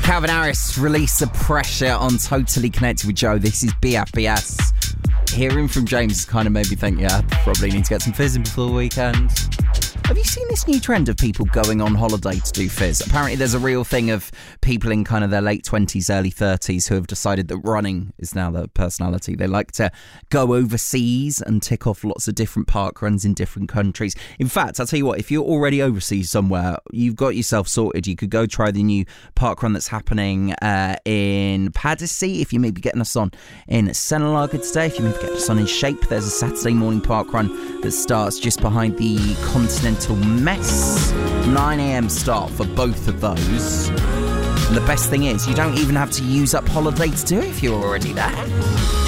Calvin Harris released the pressure on Totally Connected with Joe. This is BFBS. Hearing from James kind of made me think, yeah, probably need to get some fizzing before the weekend. Have you seen this new trend of people going on holiday to do fizz? Apparently there's a real thing of people in kind of their late 20s, early 30s who have decided that running is now their personality. They like to go overseas and tick off lots of different park runs in different countries. In fact, I'll tell you what, if you're already overseas somewhere, you've got yourself sorted. You could go try the new park run that's happening in Paddersea. If you may be getting us on in Senalaga today, if you may be getting us on in Shape, there's a Saturday morning park run that starts just behind the Continental Mess. 9am start for both of those. And the best thing is, you don't even have to use up holiday to do it if you're already there.